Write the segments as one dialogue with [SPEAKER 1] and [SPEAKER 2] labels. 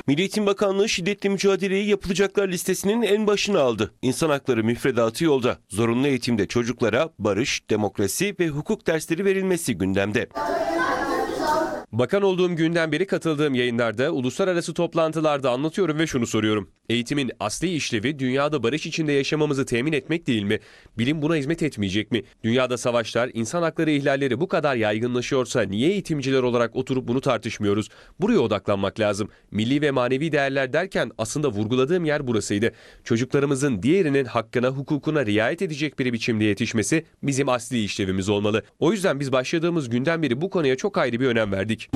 [SPEAKER 1] Milli Eğitim Bakanlığı şiddetle mücadeleyi yapılacaklar listesinin en başına aldı. İnsan hakları müfredatı yolda. Zorunlu eğitimde çocuklara barış, demokrasi ve hukuk dersleri verilmesi gündemde.
[SPEAKER 2] Bakan olduğum günden beri katıldığım yayınlarda, uluslararası toplantılarda anlatıyorum ve şunu soruyorum. Eğitimin asli işlevi dünyada barış içinde yaşamamızı temin etmek değil mi? Bilim buna hizmet etmeyecek mi? Dünyada savaşlar, insan hakları ihlalleri bu kadar yaygınlaşıyorsa niye eğitimciler olarak oturup bunu tartışmıyoruz? Buraya odaklanmak lazım. Milli ve manevi değerler derken aslında vurguladığım yer burasıydı. Çocuklarımızın diğerinin hakkına, hukukuna riayet edecek bir biçimde yetişmesi bizim asli işlevimiz olmalı. O yüzden biz başladığımız günden beri bu konuya çok ayrı bir önem verdik.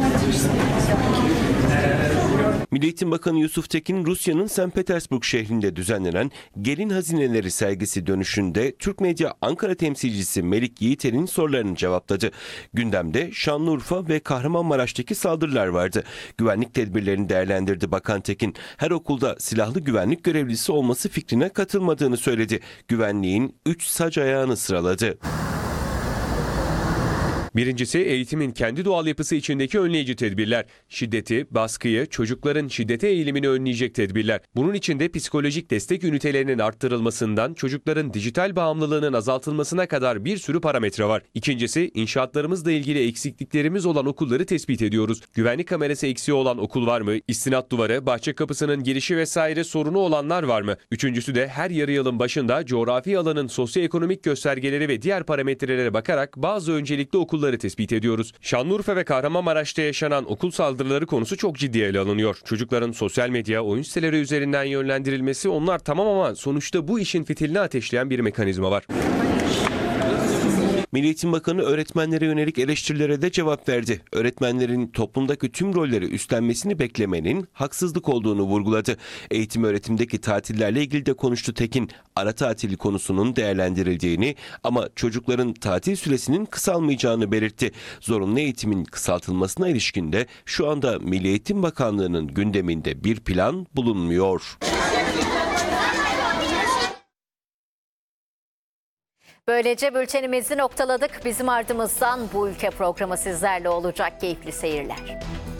[SPEAKER 1] Milli Eğitim Bakanı Yusuf Tekin, Rusya'nın St. Petersburg şehrinde düzenlenen Gelin Hazineleri sergisi dönüşünde Türk Medya Ankara temsilcisi Melik Yiğiter'in sorularını cevapladı. Gündemde Şanlıurfa ve Kahramanmaraş'taki saldırılar vardı. Güvenlik tedbirlerini değerlendirdi Bakan Tekin. Her okulda silahlı güvenlik görevlisi olması fikrine katılmadığını söyledi. Güvenliğin 3 sac ayağını sıraladı.
[SPEAKER 2] Birincisi, eğitimin kendi doğal yapısı içindeki önleyici tedbirler. Şiddeti, baskıyı, çocukların şiddete eğilimini önleyecek tedbirler. Bunun içinde psikolojik destek ünitelerinin arttırılmasından çocukların dijital bağımlılığının azaltılmasına kadar bir sürü parametre var. İkincisi, inşaatlarımızla ilgili eksikliklerimiz olan okulları tespit ediyoruz. Güvenlik kamerası eksiği olan okul var mı? İstinat duvarı, bahçe kapısının girişi vesaire sorunu olanlar var mı? Üçüncüsü de her yarı yılın başında coğrafi alanın sosyoekonomik göstergeleri ve diğer parametrelere bakarak bazı öncelikli okulları tespit ediyoruz. Şanlıurfa ve Kahramanmaraş'ta yaşanan okul saldırıları konusu çok ciddiye ele alınıyor. Çocukların sosyal medya, oyun siteleri üzerinden yönlendirilmesi onlar tamam ama sonuçta bu işin fitilini ateşleyen bir mekanizma var.
[SPEAKER 1] Milli Eğitim Bakanı öğretmenlere yönelik eleştirilere de cevap verdi. Öğretmenlerin toplumdaki tüm rolleri üstlenmesini beklemenin haksızlık olduğunu vurguladı. Eğitim öğretimdeki tatillerle ilgili de konuştu Tekin. Ara tatili konusunun değerlendirildiğini ama çocukların tatil süresinin kısalmayacağını belirtti. Zorunlu eğitimin kısaltılmasına ilişkin de şu anda Milli Eğitim Bakanlığı'nın gündeminde bir plan bulunmuyor.
[SPEAKER 3] Böylece bültenimizi noktaladık. Bizim ardımızdan Bu Ülke programı sizlerle olacak. Keyifli seyirler.